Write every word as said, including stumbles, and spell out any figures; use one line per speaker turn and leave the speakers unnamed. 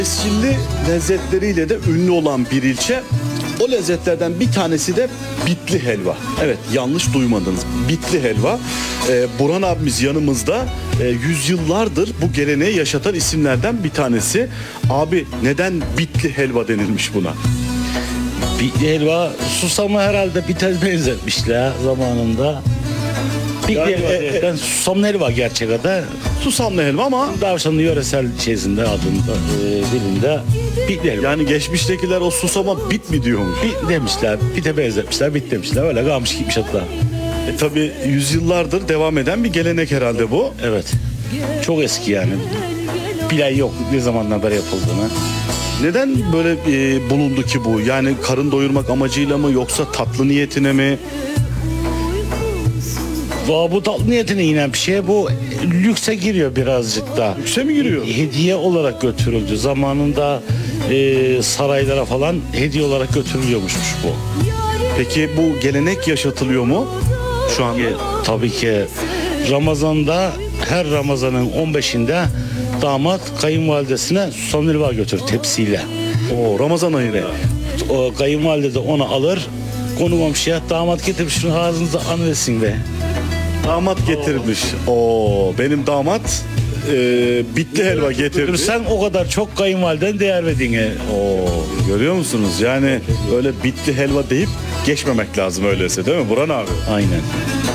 Tescilli lezzetleriyle de ünlü olan bir ilçe. O lezzetlerden bir tanesi de bitli helva. Evet, yanlış duymadınız. Bitli helva. Ee, Burhan abimiz yanımızda. Ee, yüzyıllardır bu geleneği yaşatan isimlerden bir tanesi. Abi, neden bitli helva denilmiş buna?
Bir helva susamı herhalde bitez benzetmişler zamanında. Bir
Yani,
helva
e, e-
diyerekten susamlı helva gerçek adı.
Susamlı helva ama
Davşanlı yöresel şeysinde adında e, dilinde bit helva.
yani geçmiştekiler o susama bit mi diyormuş?
Bit demişler, bite benzetmişler, bit demişler. Öyle kalmış gitmiş hatta.
E, tabii yüzyıllardır devam eden bir gelenek herhalde bu.
Evet. Çok eski yani. Bilen yok ne zamandan beri yapıldığını.
Neden böyle e, bulundu ki bu? Yani karın doyurmak amacıyla mı, yoksa tatlı niyetine mi?
Va- Bu tatlı niyetine inen bir şey. Bu lükse giriyor birazcık da.
Lükse mi giriyor?
Hediye olarak götürüldü. Zamanında e, saraylara falan hediye olarak götürülüyormuşmuş bu.
Peki bu gelenek yaşatılıyor mu şu an?
Tabii ki Ramazan'da her Ramazan'ın on beşinde damat kayınvalidesine susam helva götürür tepsiyle.
Oo, Ramazan ayında.
O kayınvalide de onu alır. Konu komşuya damat getirmiş şunu ağzınıza anıversin be.
Damat getirmiş. Oo, benim damat e, bitli helva getirdi.
Sen o kadar çok kayınvaliden değer verdin.
Oo, görüyor musunuz? Yani öyle bitli helva deyip geçmemek lazım öyleyse, değil mi Burhan abi?
Aynen.